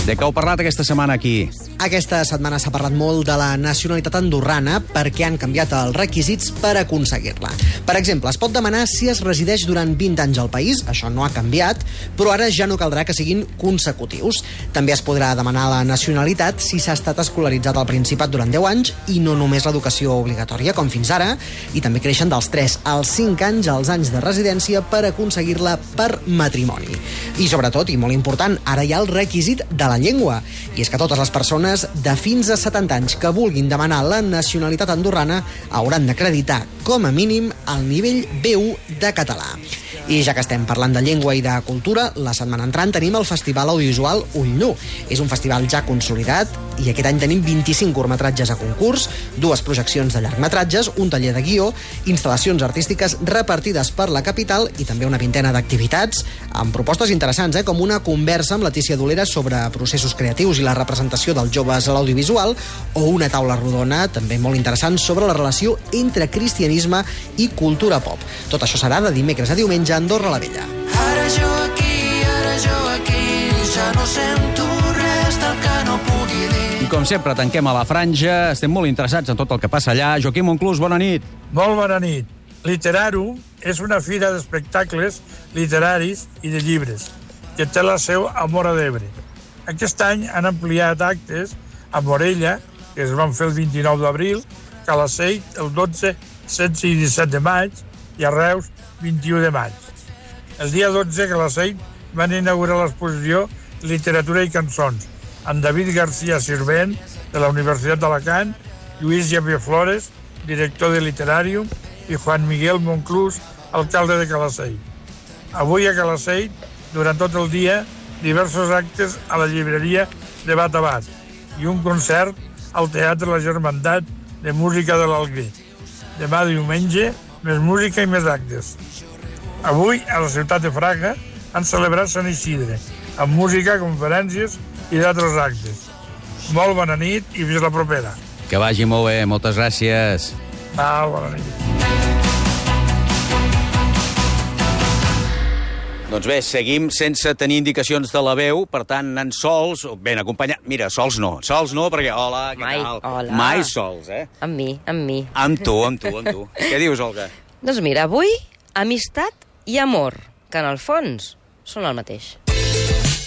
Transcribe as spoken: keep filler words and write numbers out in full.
De què heu parlat aquesta setmana aquí? Aquesta setmana s'ha parlat molt de la nacionalitat andorrana perquè han canviat els requisits per aconseguir-la. Per exemple, es pot demanar si es resideix durant vint anys al país, això no ha canviat, però ara ja no caldrà que siguin consecutius. També es podrà demanar la nacionalitat si s'ha estat escolaritzat al Principat durant deu anys i no només l'educació obligatòria, com fins ara, i també creixen dels tres als cinc anys els anys de residència per aconseguir-la per matrimoni. I sobretot, i molt important, ara hi ha el requisit de la llengua, i és que totes les persones de fins a setanta anys que vulguin demanar la nacionalitat andorrana hauran d'acreditar, com a mínim, el nivell B u de català. I ja que estem parlant de llengua i de cultura, la setmana entrant tenim el Festival Audiovisual Ull Nu. És un festival ja consolidat i aquest any tenim vint-i-cinc curtmetratges a concurs, dues projeccions de llargmetratges, un taller de guió, instal·lacions artístiques repartides per la capital i també una vintena d'activitats amb propostes interessants, eh, com una conversa amb Letícia Dolera sobre processos creatius i la representació dels joves a l'audiovisual o una taula rodona també molt interessant sobre la relació entre cristianisme i cultura pop. Tot això serà de dimecres a diumenge a Andorra la Vella. Ara jo aquí, ara jo aquí, ja no sento res del que no pugui dir. I com sempre, tanquem a la franja. Estem molt interessats en tot el que passa allà. Joaquim Monclús, bona nit. Molt bona nit. Literarum és una fira d'espectacles literaris i de llibres que té la seu a Móra d'Ebre. Aquest any han ampliat actes a Morella, que es van fer el vint-i-nou d'abril, Calaceit el dotze, setze i disset de maig i a Reus vint-i-u de maig. El dia dotze a Calaceit van inaugurar l'exposició Literatura i cançons amb David García Sirvent de la Universitat d'Alacant, Lluís Javier Flores, director de Literarium, i Juan Miguel Monclús, alcalde de Calaceit. Avui a Calaceit, durant tot el dia, diversos actes a la llibreria de Bat a Bat i un concert al Teatre La Germandat de Música de l'Alguer. Demà diumenge, més música i més actes. Avui, a la ciutat de Fraga, han celebrat Sant Isidre, amb música, conferències i d'altres actes. Molt bona nit i fins la propera. Que vagi molt bé, moltes gràcies. Ah, bona nit. Doncs bé, seguim sense tenir indicacions de la veu, per tant, anant sols, ben acompanyats. Mira, sols no, sols no, perquè, hola, què Mai, tal? hola. Mai sols, eh? Amb mi, amb mi. Amb tu, amb tu, amb tu. Què dius, Olga? Doncs mira, avui, amistat i amor, que en el fons són el mateix.